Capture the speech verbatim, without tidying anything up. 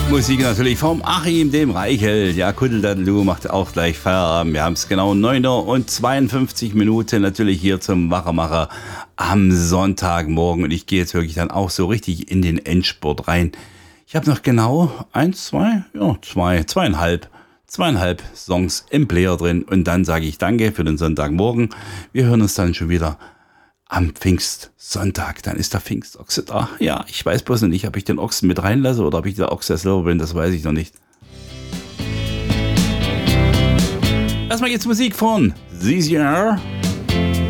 Musik natürlich vom Achim, dem Reichel. Ja, Kuddeldadelu macht auch gleich Feierabend. Wir haben es genau neun Uhr und zweiundfünfzig Minuten natürlich hier zum Wachermacher am Sonntagmorgen. Und ich gehe jetzt wirklich dann auch so richtig in den Endspurt rein. Ich habe noch genau eins, zwei, ja, zwei, zweieinhalb, zweieinhalb Songs im Player drin. Und dann sage ich Danke für den Sonntagmorgen. Wir hören uns dann schon wieder am Pfingstsonntag. Dann ist der Pfingstochse da. Ja, ich weiß bloß noch nicht, ob ich den Ochsen mit reinlasse oder ob ich der Ochse selber bin. Das weiß ich noch nicht. Erstmal jetzt Musik von Z Z R.